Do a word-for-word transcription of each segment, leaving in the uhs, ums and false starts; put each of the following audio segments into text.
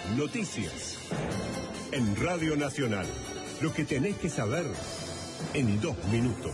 Noticias. En Radio Nacional. Lo que tenés que saber en dos minutos.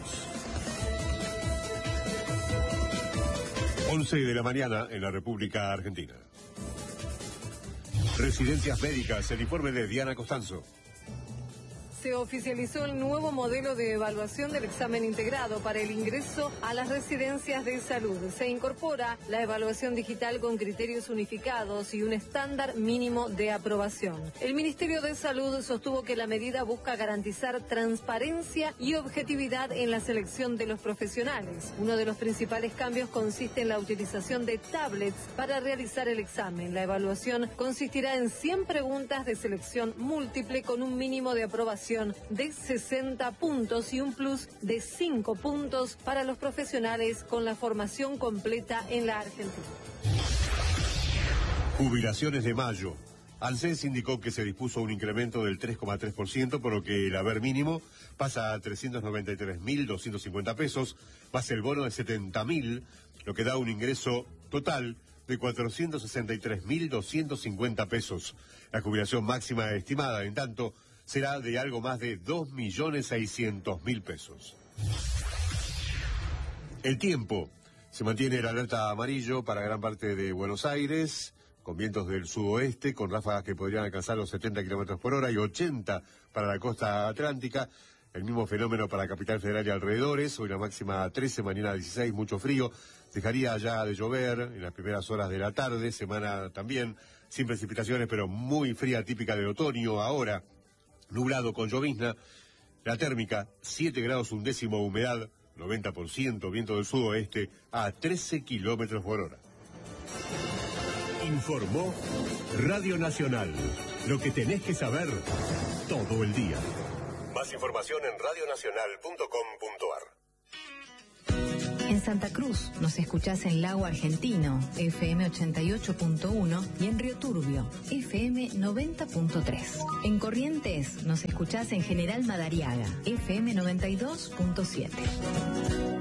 once de la mañana en la República Argentina. Residencias médicas, el informe de Diana Costanzo. Se oficializó el nuevo modelo de evaluación del examen integrado para el ingreso a las residencias de salud. Se incorpora la evaluación digital con criterios unificados y un estándar mínimo de aprobación. El Ministerio de Salud sostuvo que la medida busca garantizar transparencia y objetividad en la selección de los profesionales. Uno de los principales cambios consiste en la utilización de tablets para realizar el examen. La evaluación consistirá en cien preguntas de selección múltiple con un mínimo de aprobación de sesenta puntos y un plus de cinco puntos para los profesionales con la formación completa en la Argentina. Jubilaciones de mayo. ANSES indicó que se dispuso un incremento del tres coma tres por ciento, por lo que el haber mínimo pasa a trescientos noventa y tres mil doscientos cincuenta pesos, más el bono de setenta mil, lo que da un ingreso total de cuatrocientos sesenta y tres mil doscientos cincuenta pesos. La jubilación máxima estimada, en tanto, será de algo más de dos millones seiscientos mil pesos. El tiempo. Se mantiene el alerta amarillo para gran parte de Buenos Aires, con vientos del sudoeste, con ráfagas que podrían alcanzar los setenta kilómetros por hora y ochenta para la costa atlántica. El mismo fenómeno para Capital Federal y alrededores. Hoy la máxima trece, mañana dieciséis, mucho frío. Dejaría ya de llover en las primeras horas de la tarde. Semana también sin precipitaciones, pero muy fría, típica del otoño. Ahora, nublado con llovizna. La térmica, siete grados un décimo, humedad noventa por ciento, viento del sudoeste a trece kilómetros por hora. Informó Radio Nacional. Lo que tenés que saber todo el día. Más información en radio nacional punto com punto ar. En Santa Cruz nos escuchás en Lago Argentino, F M ochenta y ocho punto uno, y en Río Turbio, F M noventa punto tres. En Corrientes nos escuchás en General Madariaga, F M noventa y dos punto siete.